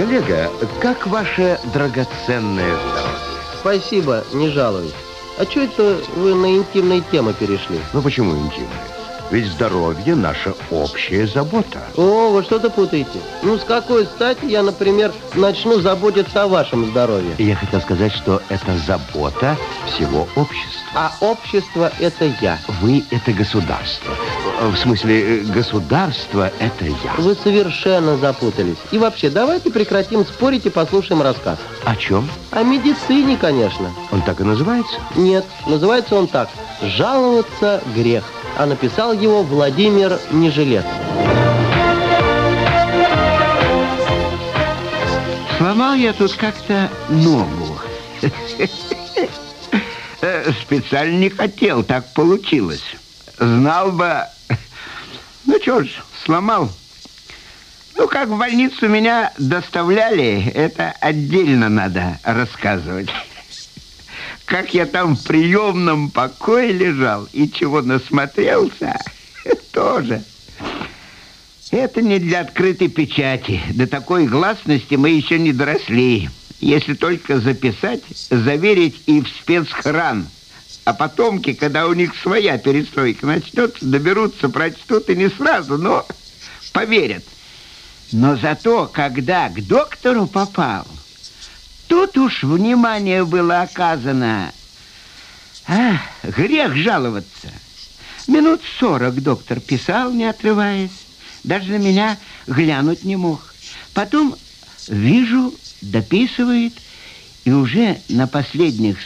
Коллега, как ваше драгоценное здоровье? Спасибо, не жалуюсь. А что это вы на интимные темы перешли? Ну почему интимные? Ведь здоровье – наша общая забота. О, вы что-то путаете. Ну, с какой стати я, например, начну заботиться о вашем здоровье? Я хотел сказать, что это забота всего общества. А общество – это я. Вы – это государство. В смысле, государство – это я. Вы совершенно запутались. И вообще, давайте прекратим спорить и послушаем рассказ. О чем? О медицине, конечно. Он так и называется? Нет, называется он так. «Жаловаться грех». А написал его Владимир Нежилет. Сломал я тут как-то ногу. Специально не хотел, так получилось. Знал бы... Ну что ж, сломал. Ну, как в больницу меня доставляли, это отдельно надо рассказывать. Как я там в приемном покое лежал и чего насмотрелся, тоже. Это не для открытой печати. До такой гласности мы еще не доросли. Если только записать, заверить и в спецхран. А потомки, когда у них своя перестройка начнется, доберутся, прочтут и не сразу, но поверят. Но зато, когда к доктору попал, тут уж внимание было оказано. Грех жаловаться. Минут 40 доктор писал, не отрываясь. Даже на меня глянуть не мог. Потом вижу, дописывает, и уже на последних